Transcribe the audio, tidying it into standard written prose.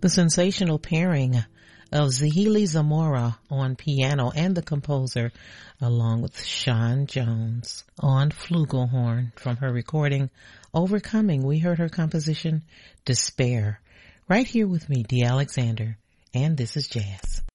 The sensational pairing of Zahili Zamora on piano and the composer, along with Sean Jones on flugelhorn from her recording Overcoming. We heard her composition Despair. Right here with me, Dee Alexander, and this is Jazz.